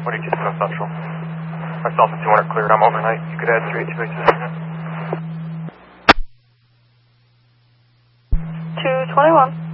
What do you just South Central? Myself and 200 cleared. I'm overnight. You could add 3 to it. 221.